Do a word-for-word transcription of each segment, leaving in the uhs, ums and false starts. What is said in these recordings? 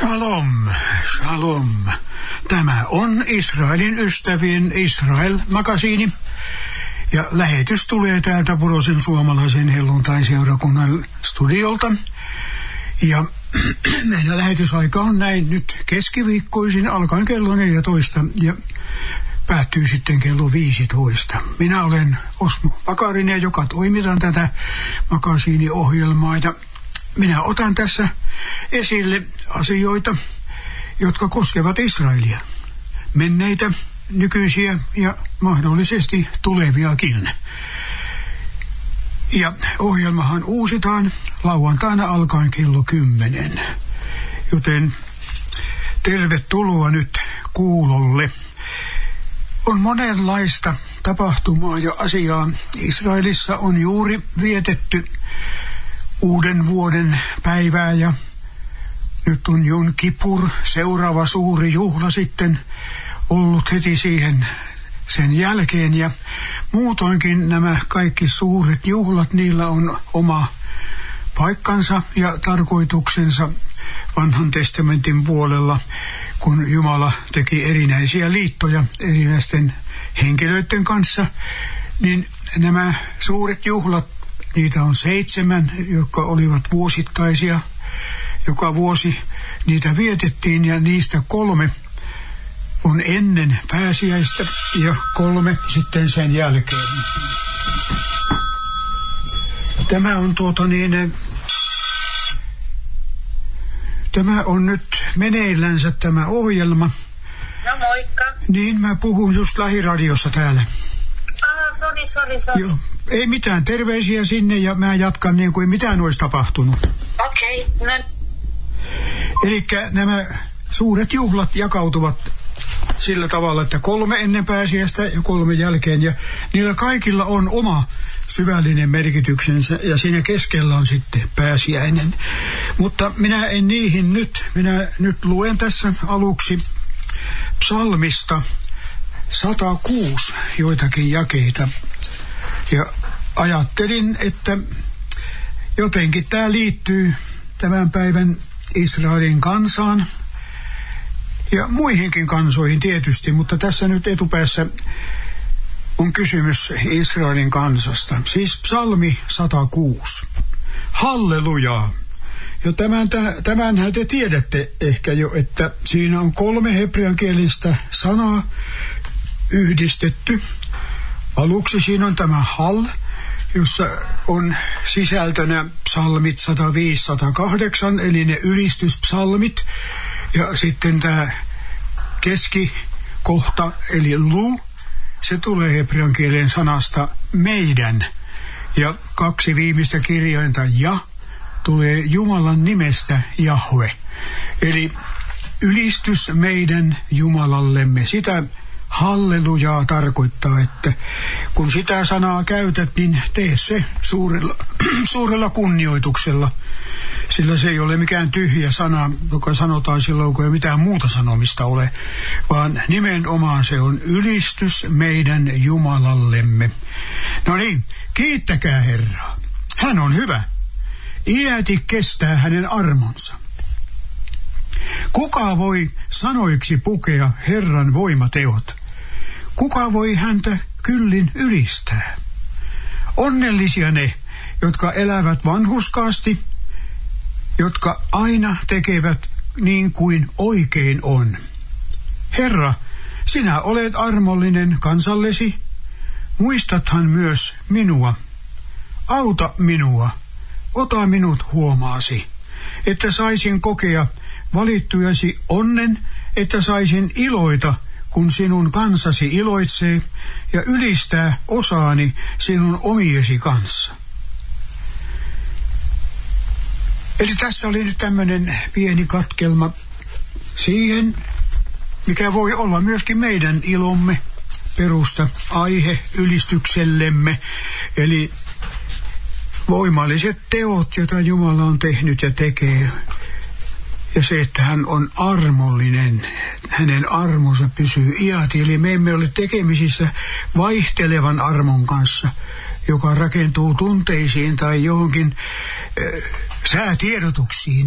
Shalom, shalom. Tämä on Israelin ystävien Israel-magasiini. Ja lähetys tulee täältä Purosen suomalaisen helluntai-seurakunnan studiolta. Ja meidän lähetysaika on näin nyt keskiviikkoisin alkaen kello neljätoista ja päättyy sitten kello viisitoista. Minä olen Osmo Pakarinen, joka toimitan tätä magasiiniohjelmaa. Ja minä otan tässä esille asioita, jotka koskevat Israelia, menneitä, nykyisiä ja mahdollisesti tuleviakin. Ja ohjelmahan uusitaan lauantaina alkaen kello kymmenen, joten tervetuloa nyt kuulolle. On monenlaista tapahtumaa ja asiaa. Israelissa on juuri vietetty uuden vuoden päivää ja nyt on Jom Kippur, seuraava suuri juhla sitten ollut heti siihen sen jälkeen. Ja muutoinkin nämä kaikki suuret juhlat, niillä on oma paikkansa ja tarkoituksensa vanhan testamentin puolella, kun Jumala teki erinäisiä liittoja erinäisten henkilöiden kanssa, niin nämä suuret juhlat, niitä on seitsemän, jotka olivat vuosittaisia. Joka vuosi niitä vietettiin ja niistä kolme on ennen pääsiäistä ja kolme sitten sen jälkeen. Tämä on tuota niin, tämä on nyt meneillänsä tämä ohjelma. No moikka. Niin, mä puhun just lähiradiossa täällä. Ah, sori, sori, sori. Joo, ei mitään, terveisiä sinne ja mä jatkan niin kuin mitään olisi tapahtunut. Okei, okay, no. Elikkä nämä suuret juhlat jakautuvat sillä tavalla, että kolme ennen pääsiäistä ja kolme jälkeen, ja niillä kaikilla on oma syvällinen merkityksensä, ja siinä keskellä on sitten pääsiäinen. Mutta minä en niihin nyt, minä nyt luen tässä aluksi psalmista sata kuusi joitakin jakeita, ja ajattelin, että jotenkin tämä liittyy tämän päivän Israelin kansaan ja muihinkin kansoihin tietysti, mutta tässä nyt etupäässä on kysymys Israelin kansasta. Siis psalmi sata kuusi. Hallelujaa. Ja tämän, tämänhän te tiedätte ehkä jo, että siinä on kolme hebreankielistä sanaa yhdistetty. Aluksi siinä on tämä hall, jossa on sisältönä psalmit sata viisi sata kahdeksan, eli ne ylistyspsalmit. Ja sitten tämä keskikohta, eli lu, se tulee hebrean kielen sanasta meidän. Ja kaksi viimeistä kirjainta ja tulee Jumalan nimestä Jahve. Eli ylistys meidän Jumalallemme. Sitä hallelujaa tarkoittaa, että kun sitä sanaa käytät, niin tee se suurella, suurella kunnioituksella, sillä se ei ole mikään tyhjä sana, joka sanotaan silloin, kun ei mitään muuta sanomista ole, vaan nimenomaan se on ylistys meidän Jumalallemme. No niin, kiittäkää Herraa. Hän on hyvä. Iäti kestää hänen armonsa. Kuka voi sanoiksi pukea Herran voimateot? Kuka voi häntä kyllin ylistää? Onnellisia ne, jotka elävät vanhurskaasti, jotka aina tekevät niin kuin oikein on. Herra, sinä olet armollinen kansallesi, muistathan myös minua. Auta minua, ota minut huomaasi, että saisin kokea valittujasi onnen, että saisin iloita, kun sinun kansasi iloitsee, ja ylistää osaani sinun omiesi kanssa. Eli tässä oli nyt tämmöinen pieni katkelma siihen, mikä voi olla myöskin meidän ilomme perusta, aihe ylistyksellemme, eli voimalliset teot, joita Jumala on tehnyt ja tekee. Ja se, että hän on armollinen, hänen armonsa pysyy iäti. Eli me emme ole tekemisissä vaihtelevan armon kanssa, joka rakentuu tunteisiin tai johonkin äh, säätiedotuksiin,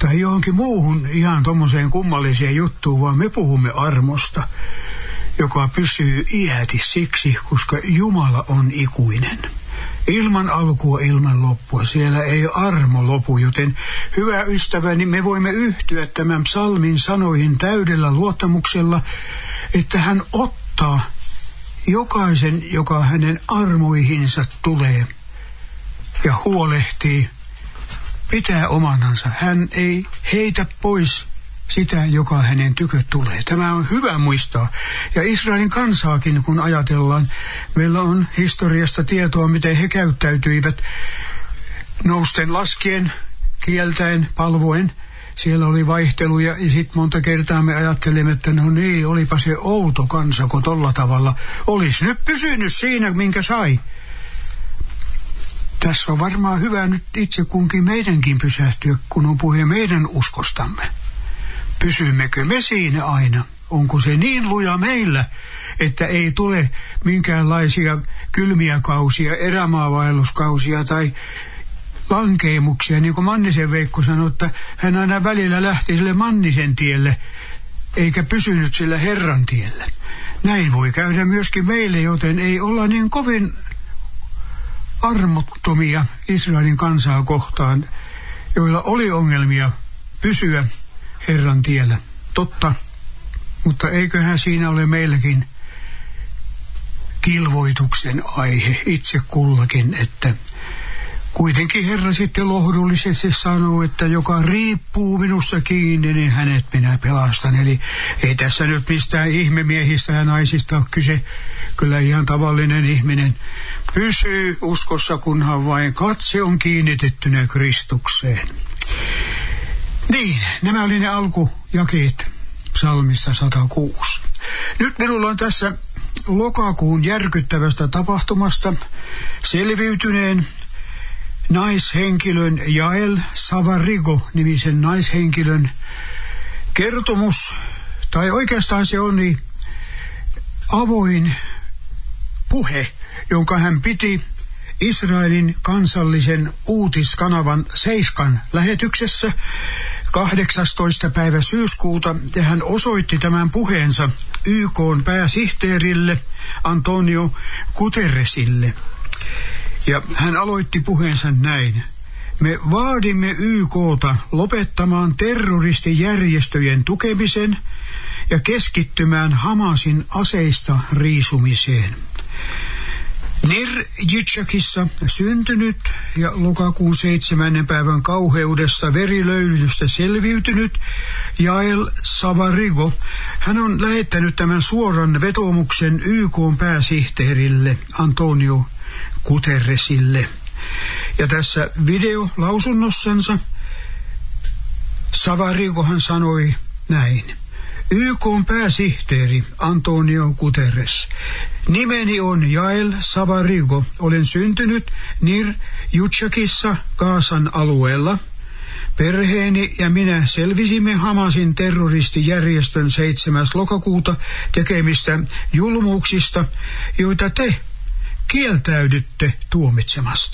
tai johonkin muuhun ihan tommoseen kummalliseen juttuun, vaan me puhumme armosta, joka pysyy iäti siksi, koska Jumala on ikuinen. Ilman alkua, ilman loppua. Siellä ei armo lopu, joten hyvä ystäväni, me voimme yhtyä tämän psalmin sanoihin täydellä luottamuksella, että hän ottaa jokaisen, joka hänen armoihinsa tulee ja huolehtii, pitää omanansa. Hän ei heitä pois sitä, joka hänen tykö tulee. Tämä on hyvä muistaa. Ja Israelin kansaakin, kun ajatellaan, meillä on historiasta tietoa, miten he käyttäytyivät nousten laskien, kieltäen, palvoen. Siellä oli vaihteluja ja sitten monta kertaa me ajattelimme, että no niin, olipa se outo kansa, kun tolla tavalla olisi nyt pysynyt siinä, minkä sai. Tässä on varmaan hyvä nyt itse kunkin meidänkin pysähtyä, kun on puhe meidän uskostamme. Pysymmekö me siinä aina? Onko se niin luja meillä, että ei tule minkäänlaisia kylmiä kausia, erämaavaelluskausia tai lankeemuksia, niin kuin Mannisen Veikko sanoi, että hän aina välillä lähti sille Mannisen tielle, eikä pysynyt sillä Herran tielle. Näin voi käydä myöskin meille, joten ei olla niin kovin armottomia Israelin kansaa kohtaan, joilla oli ongelmia pysyä Herran tiellä. Totta, mutta eiköhän siinä ole meilläkin kilvoituksen aihe itse kullakin, että kuitenkin Herra sitten lohdullisesti sanoo, että joka riippuu minussa kiinni, niin hänet minä pelastan. Eli ei tässä nyt mistään ihmemiehistä ja naisista ole kyse. Kyllä ihan tavallinen ihminen pysyy uskossa, kunhan vain katse on kiinnitettynä Kristukseen. Niin, nämä oli ne alkujakeet psalmista sata kuusi. Nyt minulla on tässä lokakuun järkyttävästä tapahtumasta selviytyneen naishenkilön Jael Savarigo-nimisen naishenkilön kertomus, tai oikeastaan se on niin avoin puhe, jonka hän piti Israelin kansallisen uutiskanavan Seiskan lähetyksessä kahdeksastoista päivä syyskuuta, ja hän osoitti tämän puheensa Y K:n pääsihteerille Antonio Guterresille. Ja hän aloitti puheensa näin. Me vaadimme Y K:ta lopettamaan terroristijärjestöjen tukemisen ja keskittymään Hamasin aseista riisumiseen. Nir Yitzhakissa syntynyt ja lokakuun seitsemännen päivän kauheudesta verilöylystä selviytynyt Jael Savarigo, hän on lähettänyt tämän suoran vetoomuksen Y K:n pääsihteerille Antonio Guterresille. Ja tässä videolausunnossansa Savarigohan sanoi näin. Y K:n pääsihteeri Antonio Guterres. Nimeni on Jael Savarigo. Olen syntynyt Nir Yitzhakissa Gazan alueella. Perheeni ja minä selvisimme Hamasin terroristijärjestön seitsemäs lokakuuta tekemistä julmuuksista, joita te kieltäydytte tuomitsemasta.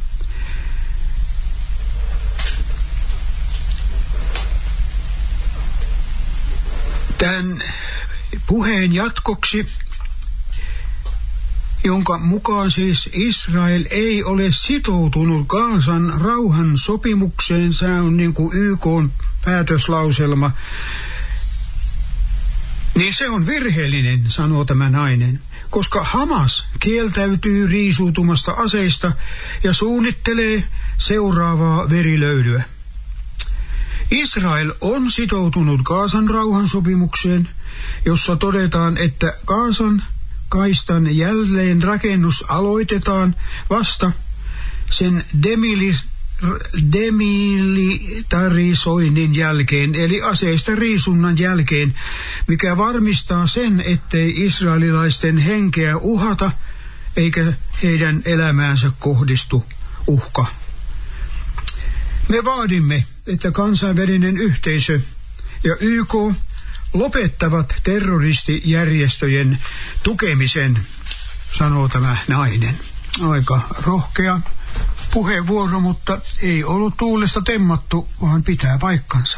Tämän puheen jatkoksi, jonka mukaan siis Israel ei ole sitoutunut Gazan rauhan sopimukseen, se on niin kuin Y K:n päätöslauselma, niin se on virheellinen, sanoo tämä nainen, koska Hamas kieltäytyy riisuutumasta aseista ja suunnittelee seuraavaa verilöylyä. Israel on sitoutunut Gazan rauhansopimukseen, jossa todetaan, että Gazan kaistan jälleen rakennus aloitetaan vasta sen demilis, demilitarisoinnin jälkeen, eli aseista riisunnan jälkeen, mikä varmistaa sen, ettei israelilaisten henkeä uhata eikä heidän elämäänsä kohdistu uhka. Me vaadimme, että kansainvälinen yhteisö ja Y K lopettavat terroristijärjestöjen tukemisen, sanoo tämä nainen. Aika rohkea puheenvuoro, mutta ei ollut tuulesta temmattu, vaan pitää paikkansa.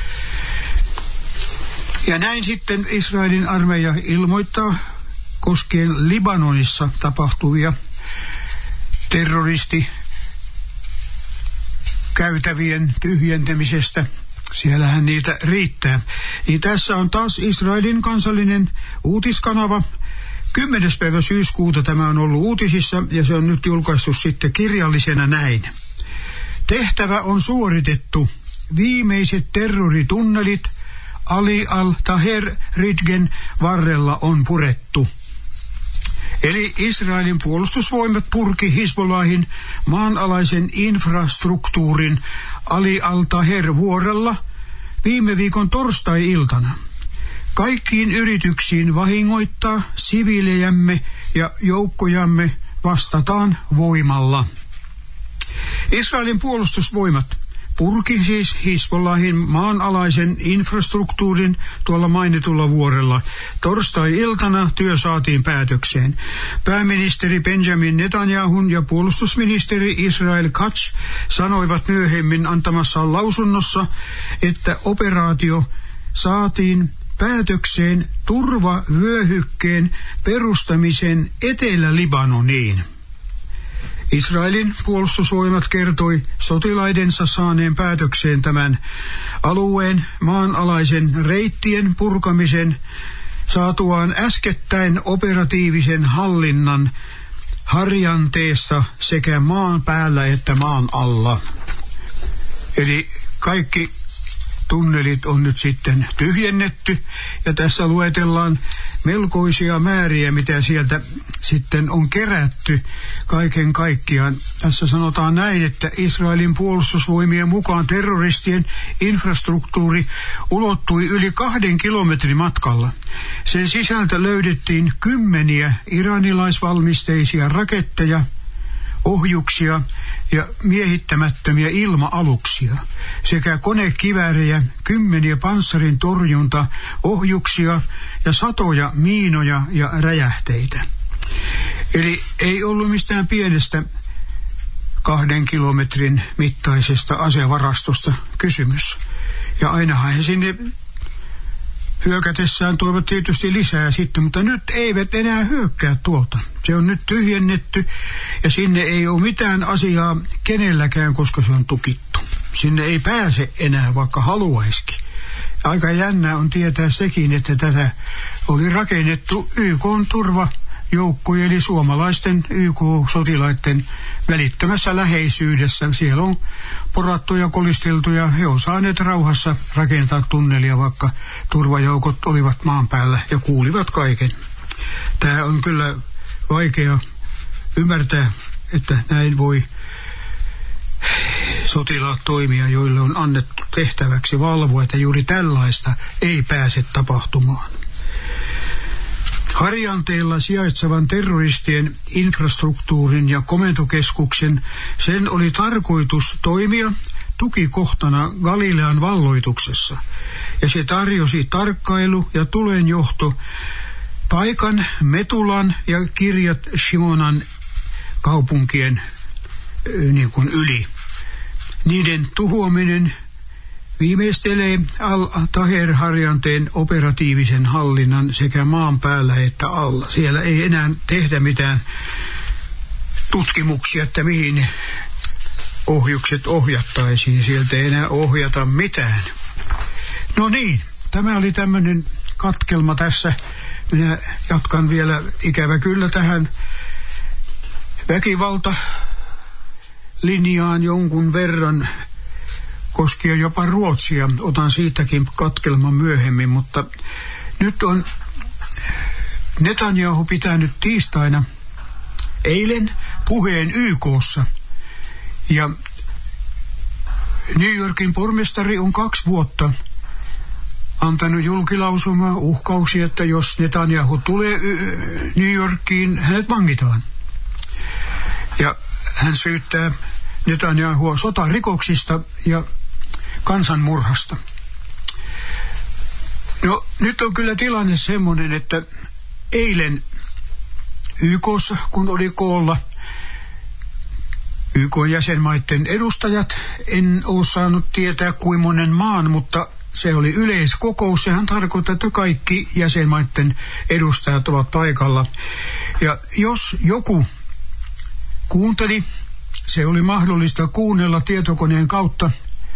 Ja näin sitten Israelin armeija ilmoittaa koskien Libanonissa tapahtuvia terroristikäytävien tyhjentämisestä. Siellähän niitä riittää. Niin tässä on taas Israelin kansallinen uutiskanava. kymmenes päivä syyskuuta tämä on ollut uutisissa ja se on nyt julkaistu sitten kirjallisena näin. Tehtävä on suoritettu. Viimeiset terroritunnelit Ali al-Taher Ridgen varrella on purettu. Eli Israelin puolustusvoimat purki Hizbollahin maanalaisen infrastruktuurin Ali al-Taher vuorella viime viikon torstai-iltana. Kaikkiin yrityksiin vahingoittaa siviilejämme ja joukkojamme vastataan voimalla. Israelin puolustusvoimat purki siis Hizbollahin maanalaisen infrastruktuurin tuolla mainitulla vuorella. Torstai-iltana työ saatiin päätökseen. Pääministeri Benjamin Netanyahun ja puolustusministeri Israel Katz sanoivat myöhemmin antamassaan lausunnossa, että operaatio saatiin päätökseen turvavyöhykkeen perustamisen Etelä-Libanoniin. Israelin puolustusvoimat kertoi sotilaidensa saaneen päätökseen tämän alueen maanalaisen reittien purkamisen saatuaan äskettäin operatiivisen hallinnan harjanteessa sekä maan päällä että maan alla. Eli kaikki tunnelit on nyt sitten tyhjennetty ja tässä luetellaan melkoisia määriä, mitä sieltä sitten on kerätty kaiken kaikkiaan. Tässä sanotaan näin, että Israelin puolustusvoimien mukaan terroristien infrastruktuuri ulottui yli kahden kilometrin matkalla. Sen sisältä löydettiin kymmeniä iranilaisvalmisteisia raketteja, ohjuksia ja miehittämättömiä ilma-aluksia sekä konekiväärejä, kymmeniä panssarin torjunta, ohjuksia ja satoja miinoja ja räjähteitä. Eli ei ollut mistään pienestä kahden kilometrin mittaisesta asevarastosta kysymys. Ja ainahan he sinne hyökätessään toivat tietysti lisää sitten, mutta nyt eivät enää hyökkää tuolta. Se on nyt tyhjennetty ja sinne ei ole mitään asiaa kenelläkään, koska se on tukittu. Sinne ei pääse enää, vaikka haluaisikin. Aika jännää on tietää sekin, että tätä oli rakennettu Y K:n turvajoukkojen eli suomalaisten Y K-sotilaiden välittömässä läheisyydessä. Siellä on porattu ja kolisteltu ja he on saaneet rauhassa rakentaa tunnelia, vaikka turvajoukot olivat maan päällä ja kuulivat kaiken. Tämä on kyllä vaikea ymmärtää, että näin voi sotilaat toimia, joille on annettu tehtäväksi valvoa, että juuri tällaista ei pääse tapahtumaan. Harjanteella sijaitsevan terroristien infrastruktuurin ja komentokeskuksen sen oli tarkoitus toimia tukikohtana Galilean valloituksessa, ja se tarjosi tarkkailu- ja tulenjohto paikan Metulan ja Kirjat Shimonan kaupunkien niin kuin yli. Niiden tuhoaminen viimeistelee al-Taher-harjanteen operatiivisen hallinnan sekä maan päällä että alla. Siellä ei enää tehdä mitään tutkimuksia, että mihin ohjukset ohjattaisiin. Sieltä ei enää ohjata mitään. No niin, tämä oli tämmöinen katkelma tässä. Minä jatkan vielä ikävä kyllä tähän väkivaltalinjaan jonkun verran koskien jopa Ruotsia. Otan siitäkin katkelman myöhemmin, mutta nyt on Netanyahu pitänyt tiistaina eilen puheen Y K:ssa. Ja New Yorkin pormestari on kaksi vuotta antanut julkilausumaa uhkauksia, että jos Netanyahu tulee New Yorkiin, hänet vangitaan. Ja hän syyttää Netanyahua sotarikoksista ja kansanmurhasta. No nyt on kyllä tilanne semmoinen, että eilen Y K:ssa, kun oli koolla Y K-jäsenmaiden edustajat, en ole saanut tietää kuin monen maan, mutta se oli yleiskokous. Sehän tarkoittaa, että kaikki jäsenmaiden edustajat ovat paikalla. Ja jos joku kuunteli, se oli mahdollista kuunnella tietokoneen kautta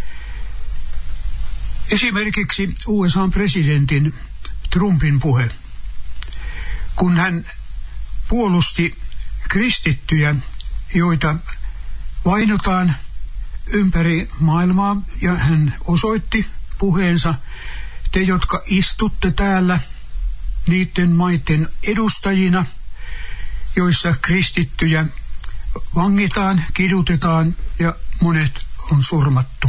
esimerkiksi U S A-presidentin Trumpin puhe, kun hän puolusti kristittyjä, joita vainotaan ympäri maailmaa, ja hän osoitti puheensa: te, jotka istutte täällä niiden maiden edustajina, joissa kristittyjä vangitaan, kidutetaan ja monet on surmattu.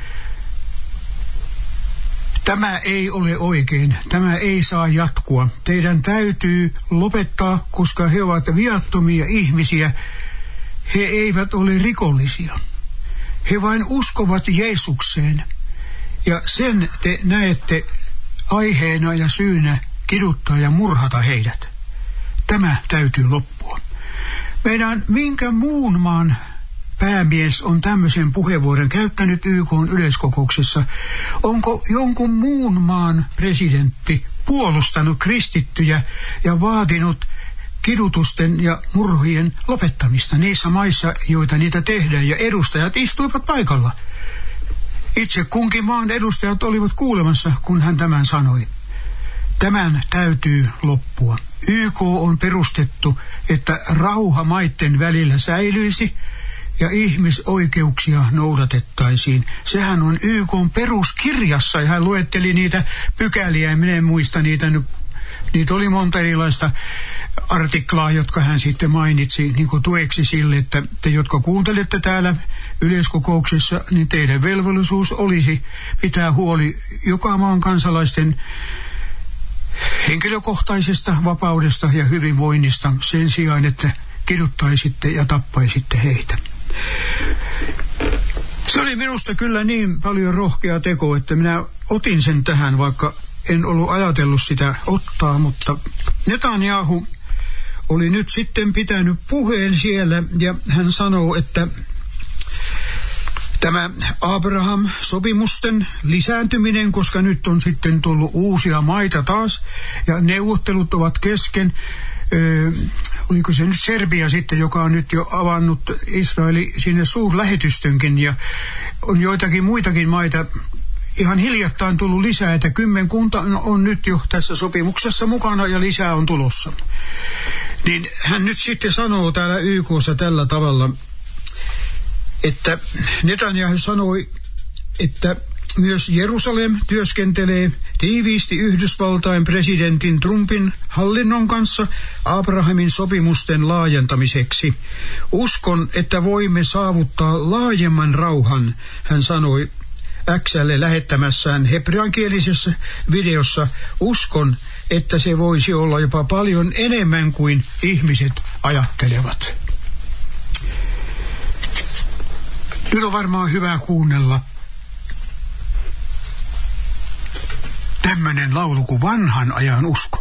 Tämä ei ole oikein. Tämä ei saa jatkua. Teidän täytyy lopettaa, koska he ovat viattomia ihmisiä. He eivät ole rikollisia. He vain uskovat Jeesukseen. Ja sen te näette aiheena ja syynä kiduttaa ja murhata heidät. Tämä täytyy loppua. Meidän minkä muun maan päämies on tämmöisen puheenvuoron käyttänyt Y K:n yleiskokouksessa? Onko jonkun muun maan presidentti puolustanut kristittyjä ja vaatinut kidutusten ja murhien lopettamista niissä maissa, joita niitä tehdään, ja edustajat istuivat paikalla? Itse kunkin maan edustajat olivat kuulemassa, kun hän tämän sanoi. Tämän täytyy loppua. Y K on perustettu, että rauha maiden välillä säilyisi ja ihmisoikeuksia noudatettaisiin. Sehän on Y K:n peruskirjassa, ja hän luetteli niitä pykäliä, minä en muista niitä nyt. Niitä oli monta erilaista artiklaa, jotka hän sitten mainitsi niin kuin tueksi sille, että te, jotka kuuntelette täällä yleiskokouksessa, niin teidän velvollisuus olisi pitää huoli joka maan kansalaisten henkilökohtaisesta vapaudesta ja hyvinvoinnista sen sijaan, että kiduttaisitte ja tappaisitte heitä. Se oli minusta kyllä niin paljon rohkea teko, että minä otin sen tähän, vaikka en ollut ajatellut sitä ottaa, mutta Netanyahu oli nyt sitten pitänyt puheen siellä, ja hän sanoo, että tämä Abraham-sopimusten lisääntyminen, koska nyt on sitten tullut uusia maita taas, ja neuvottelut ovat kesken. Öö, oliko se nyt Serbia sitten, joka on nyt jo avannut Israeli sinne suurlähetystönkin, ja on joitakin muitakin maita ihan hiljattain tullut lisää, että kymmenkunta on nyt jo tässä sopimuksessa mukana ja lisää on tulossa. Niin hän nyt sitten sanoo täällä Y K:ssa tällä tavalla, että Netanyahu sanoi, että myös Jerusalem työskentelee tiiviisti Yhdysvaltain presidentin Trumpin hallinnon kanssa Abrahamin sopimusten laajentamiseksi. Uskon, että voimme saavuttaa laajemman rauhan, hän sanoi X:lle lähettämässään hebreankielisessä videossa. Uskon, että se voisi olla jopa paljon enemmän kuin ihmiset ajattelevat. Nyt on varmaan hyvä kuunnella tämmöinen laulu kuin Vanhan ajan usko.